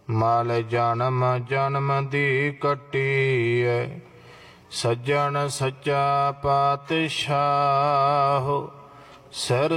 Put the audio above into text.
ਮਲ ਜਨਮ ਜਨਮ ਦੀ ਕੱਟੀਐ। ਸੱਜਣ ਸੱਚਾ ਪਾਤਸ਼ਾਹ ਸਿਰ